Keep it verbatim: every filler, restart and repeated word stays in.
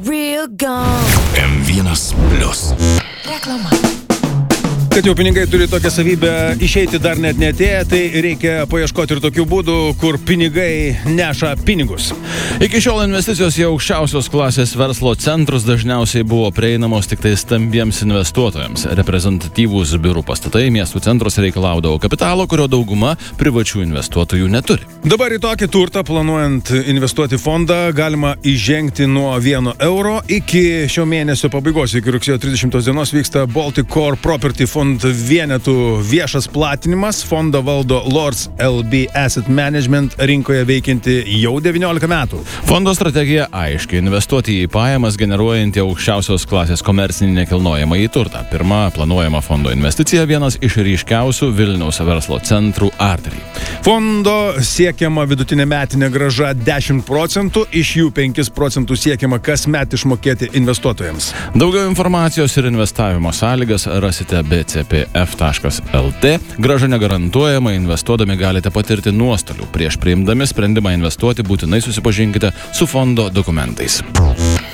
Real gone. M vienas plius. Reklama. Kad jau pinigai turi tokią savybę išeiti dar net neatėję, tai reikia paieškoti ir tokių būdų, kur pinigai neša pinigus. Iki šiol investicijos į aukščiausios klasės verslo centrus dažniausiai buvo prieinamos tik tai stambiems investuotojams. Reprezentatyvūs biurų pastatai miestų centruose reikalaudavo kapitalo, kurio dauguma privačių investuotojų neturi. Dabar į tokį turtą, planuojant investuoti fondą, galima įžengti nuo vieno euro. Iki šio mėnesio pabaigos, iki rugsėjo trisdešimtos dienos, vyksta Baltic Core Property Fund vienetų viešas platinimas. Fondą valdo Lords L B Asset Management, rinkoje veikianti jau devyniolika metų. Fondo strategija aiškiai - investuoti į pajamas, generuojantį aukščiausios klasės komercinį nekilnojamąjį turtą. Pirma planuojama fondo investicija - vienas iš ryškiausių Vilniaus verslo centrų Artery. Fondo siekiama vidutinė metinė grąža dešimt procentų, iš jų penkis procentus siekiama kasmet išmokėti investuotojams. Daugiau informacijos ir investavimo sąlygas rasite b c p f taškas l t. Grąža negarantuojama, investuodami galite patirti nuostolių. Prieš priimdami sprendimą investuoti būtinai susipažinkite su fondo dokumentais.